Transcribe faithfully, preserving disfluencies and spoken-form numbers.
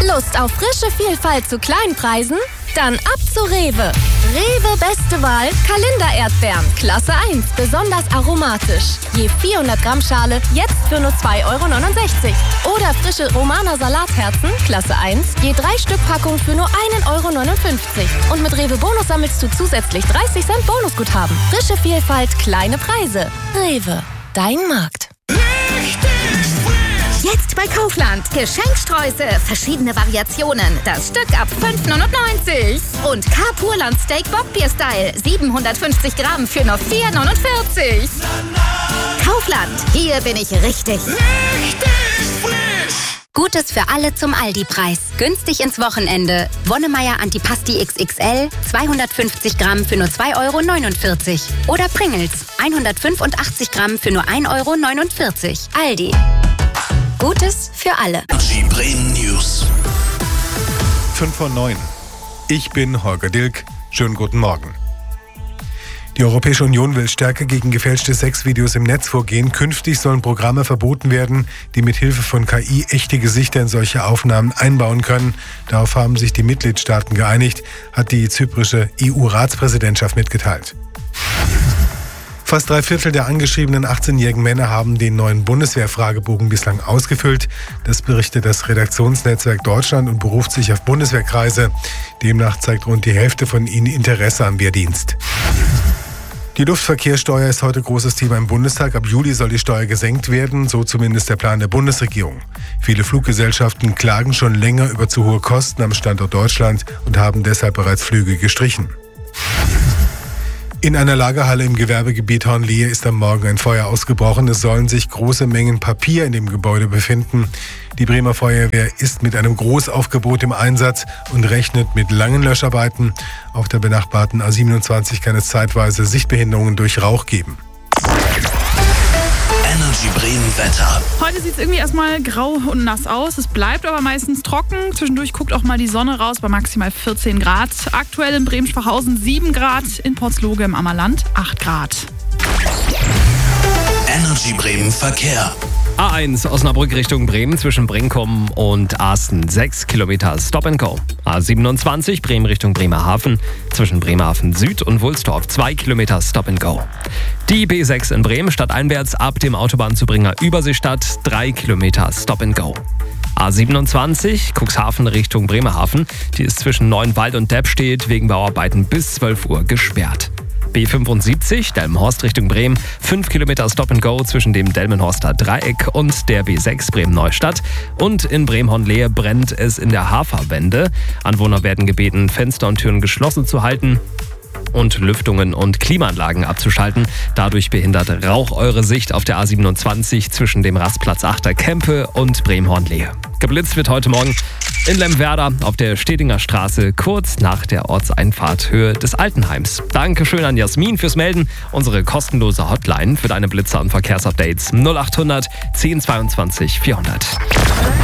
Lust auf frische Vielfalt zu Kleinpreisen? Dann ab zu Rewe. Rewe beste Wahl, Kalender-Erdbeeren, Klasse eins, besonders aromatisch. Je vierhundert Gramm Schale, jetzt für nur zwei Euro neunundsechzig. Oder frische Romaner Salatherzen, Klasse eins, je drei Stück Packung für nur ein Euro neunundfünfzig. Und mit Rewe Bonus sammelst du zusätzlich dreißig Cent Bonusguthaben. Frische Vielfalt, kleine Preise. Rewe, dein Markt. Jetzt bei Kaufland. Geschenksträuße, verschiedene Variationen. Das Stück ab fünf neunundneunzig. Und K-Purland Steak Bockbier-Style. siebenhundertfünfzig Gramm für nur vier neunundvierzig. Kaufland, hier bin ich richtig. Richtig frisch. Gutes für alle zum Aldi-Preis. Günstig ins Wochenende. Wonnemeier Antipasti X X L, zweihundertfünfzig Gramm für nur zwei Euro neunundvierzig. Oder Pringles, hundertfünfundachtzig Gramm für nur ein Euro neunundvierzig. Aldi. Gutes für alle. Die Bremen News. fünf vor neun. Ich bin Holger Dilk. Schönen guten Morgen. Die Europäische Union will stärker gegen gefälschte Sexvideos im Netz vorgehen. Künftig sollen Programme verboten werden, die mit Hilfe von K I echte Gesichter in solche Aufnahmen einbauen können. Darauf haben sich die Mitgliedstaaten geeinigt, hat die zyprische E U-Ratspräsidentschaft mitgeteilt. Fast drei Viertel der angeschriebenen achtzehnjährigen Männer haben den neuen Bundeswehr-Fragebogen bislang ausgefüllt. Das berichtet das Redaktionsnetzwerk Deutschland und beruft sich auf Bundeswehrkreise. Demnach zeigt rund die Hälfte von ihnen Interesse am Wehrdienst. Die Luftverkehrssteuer ist heute großes Thema im Bundestag. Ab Juli soll die Steuer gesenkt werden, so zumindest der Plan der Bundesregierung. Viele Fluggesellschaften klagen schon länger über zu hohe Kosten am Standort Deutschland und haben deshalb bereits Flüge gestrichen. In einer Lagerhalle im Gewerbegebiet Hornlehe ist am Morgen ein Feuer ausgebrochen. Es sollen sich große Mengen Papier in dem Gebäude befinden. Die Bremer Feuerwehr ist mit einem Großaufgebot im Einsatz und rechnet mit langen Löscharbeiten. Auf der benachbarten A siebenundzwanzig kann es zeitweise Sichtbehinderungen durch Rauch geben. Energy Bremen Wetter. Heute sieht es irgendwie erstmal grau und nass aus. Es bleibt aber meistens trocken. Zwischendurch guckt auch mal die Sonne raus bei maximal vierzehn Grad. Aktuell in Bremen-Schwachhausen sieben Grad, in Portsloge im Ammerland acht Grad. Energy Bremen Verkehr. A eins Osnabrück Richtung Bremen zwischen Brinkum und Asten sechs Kilometer Stop and Go. A siebenundzwanzig Bremen Richtung Bremerhaven zwischen Bremerhaven Süd und Wulstorf zwei Kilometer Stop and Go. Die B sechs in Bremen stadteinwärts ab dem Autobahnzubringer Überseestadt drei Kilometer Stop and Go. A siebenundzwanzig Cuxhaven Richtung Bremerhaven, die ist zwischen Neuenwald und Deppstedt wegen Bauarbeiten bis zwölf Uhr gesperrt. B fünfundsiebzig Delmenhorst Richtung Bremen, fünf Kilometer Stop and Go zwischen dem Delmenhorster Dreieck und der B sechs Bremen-Neustadt. Und in Bremen-Hornlehe brennt es in der Haferwende. Anwohner werden gebeten, Fenster und Türen geschlossen zu halten und Lüftungen und Klimaanlagen abzuschalten. Dadurch behindert Rauch eure Sicht auf der A siebenundzwanzig zwischen dem Rastplatz Achter Kempe und Bremen-Hornlehe. Geblitzt wird heute Morgen in Lemwerder auf der Stedinger Straße, kurz nach der Ortseinfahrt Höhe des Altenheims. Dankeschön an Jasmin fürs Melden. Unsere kostenlose Hotline für deine Blitzer und Verkehrsupdates null acht hundert zehn zweiundzwanzig vierhundert.